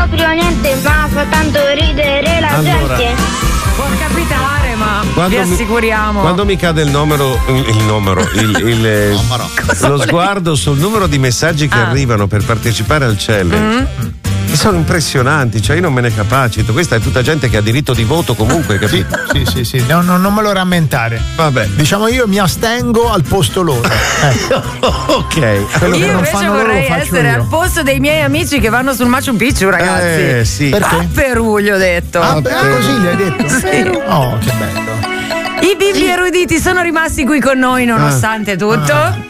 proprio niente, ma fa tanto ridere la gente. Può capitare, ma vi assicuriamo. Quando mi cade lo sguardo sul numero di messaggi che arrivano per partecipare al challenge. Sono impressionanti, cioè io non me ne capacito. Questa è tutta gente che ha diritto di voto comunque, capito? Sì. Non me lo rammentare. Vabbè. Diciamo io mi astengo al posto loro. Ok. Io invece vorrei essere al posto dei miei amici che vanno sul Machu Picchu, ragazzi. Sì. Perché? A Perù, gli ho detto. Così gli hai detto? Sì. Oh, che bello. I bimbi eruditi sono rimasti qui con noi nonostante tutto.